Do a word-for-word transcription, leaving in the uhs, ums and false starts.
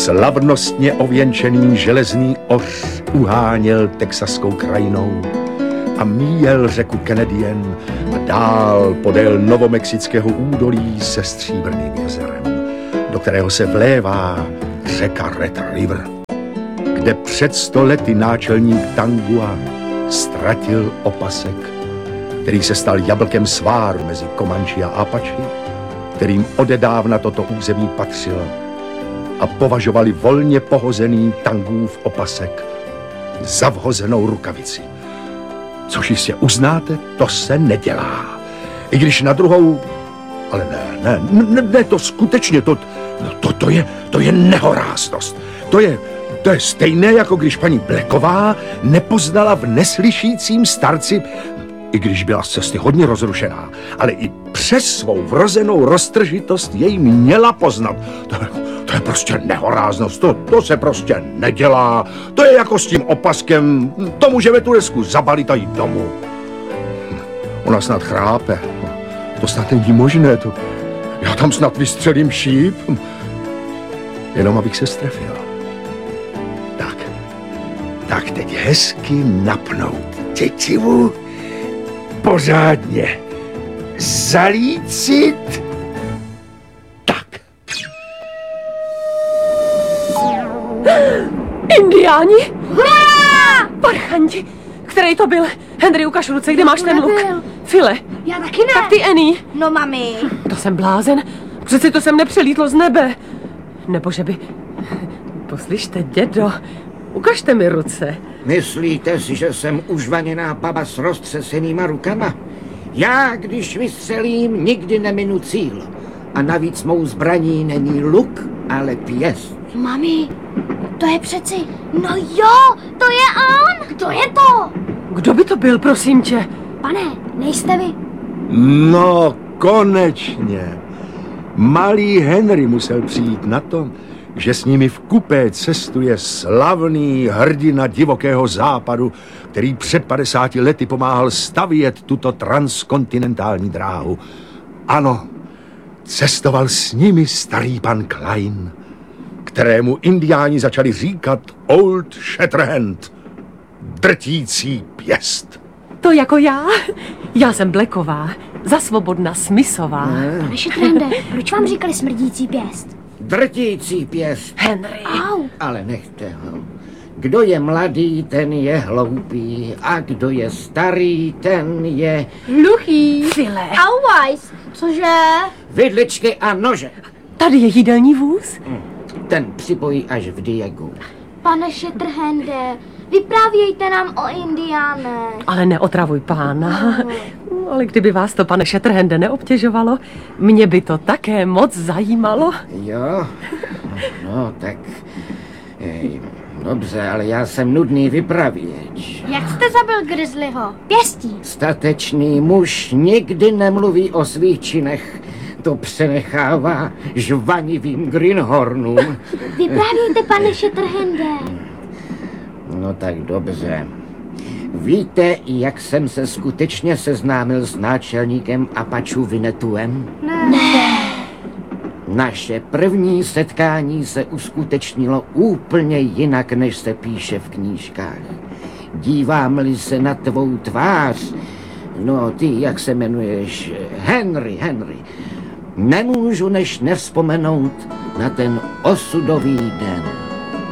Slavnostně ověnčený železný oř uháněl texaskou krajinou a míjel řeku Canadian a dál podél novomexického údolí se Stříbrným jezerem, do kterého se vlévá řeka Red River, kde před sto lety náčelník Tangua ztratil opasek, který se stal jablkem sváru mezi Komanči a Apači, kterým odedávna toto území patřilo, a považovali volně pohozený Tangův opasek za vhozenou rukavici. Což jistě uznáte, to se nedělá. I když na druhou... Ale ne, ne, ne, ne to skutečně, to, to, to, je, to je nehoráznost. To je, to je stejné, jako když paní Blacková nepoznala v neslyšícím starci, i když byla z cesty hodně rozrušená, ale i přes svou vrozenou roztržitost jej měla poznat. To, to je prostě nehoráznost, to, to se prostě nedělá. To je jako s tím opaskem, to můžeme tu desku zabalit a jít domů. Ona snad chrápe, to snad není možné, to, já tam snad vystřelím šíp, jenom abych se strefil. Tak, tak teď hezky napnout tětivu, pořádně zalícit. Tak. Indiáni? Hurá! Parchanti, který to byl? Henry, ukaž ruce, kde máš ten luk. File. Já taky ne. Tak ty, Annie. No, mami. To jsem blázen. Přeci to sem nepřelítlo z nebe. Nebo že by... Poslyšte, dědo, ukažte mi ruce. Myslíte si, že jsem užvaněná baba s roztřesenýma rukama? Já, když vystřelím, nikdy neminu cíl. A navíc mou zbraní není luk, ale pěst. Mami, to je přeci... No jo, to je on! Kdo je to? Kdo by to byl, prosím tě? Pane, nejste vy? No, konečně. Malý Henry musel přijít na to, že s nimi v kupé cestuje slavný hrdina divokého západu, který před padesáti lety pomáhal stavět tuto transkontinentální dráhu. Ano, cestoval s nimi starý pan Klein, kterému indiáni začali říkat Old Shatterhand, drtící pěst. To jako já? Já jsem Blacková, za svobodna Smithová. Pane Shatterhande, proč vám říkali smrdící pěst? Drtící pěst. Henry. Au. Ale nechte ho. Kdo je mladý, ten je hloupý. A kdo je starý, ten je... Hluchý. File. Auweis. Cože? Vidličky a nože. Tady je jídelní vůz? Ten připojí až v Diegu. Pane Shatterhande, vyprávějte nám o indiánech. Ale neotravuj pána. Ale kdyby vás to, pane Shatterhande, neobtěžovalo, mě by to také moc zajímalo. Jo? No, tak... Ej, dobře, ale já jsem nudný vypravěč. Jak jste zabil Grizzlyho? Pěstí. Statečný muž nikdy nemluví o svých činech. To přenechává žvanivým greenhornům. Vyprávějte, pane Shatterhande. No tak dobře. Víte, jak jsem se skutečně seznámil s náčelníkem Apačů Vinetuem? Ne. ne. Naše první setkání se uskutečnilo úplně jinak, než se píše v knížkách. Dívám-li se na tvou tvář, no ty, jak se jmenuješ, Henry, Henry, nemůžu než nevzpomenout na ten osudový den.